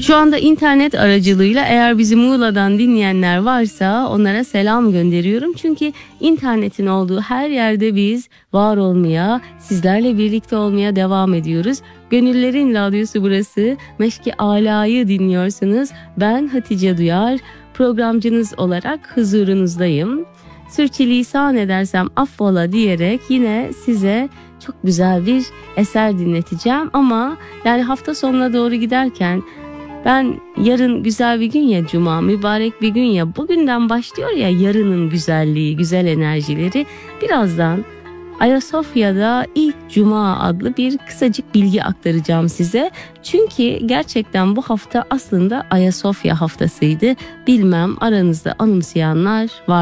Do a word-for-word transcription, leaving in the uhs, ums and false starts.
Şu anda internet aracılığıyla eğer bizi Muğla'dan dinleyenler varsa onlara selam gönderiyorum. Çünkü internetin olduğu her yerde biz var olmaya, sizlerle birlikte olmaya devam ediyoruz. Gönüllerin radyosu burası. Meşki Ala'yı dinliyorsunuz. Ben Hatice Duyar, programcınız olarak huzurunuzdayım. Sürçülisan edersem affola diyerek yine size çok güzel bir eser dinleteceğim. Ama yani hafta sonuna doğru giderken ben yarın güzel bir gün ya, cuma mübarek bir gün ya, bugünden başlıyor ya yarının güzelliği, güzel enerjileri. Birazdan Ayasofya'da ilk cuma adlı bir kısacık bilgi aktaracağım size. Çünkü gerçekten bu hafta aslında Ayasofya haftasıydı. Bilmem aranızda anımsayanlar var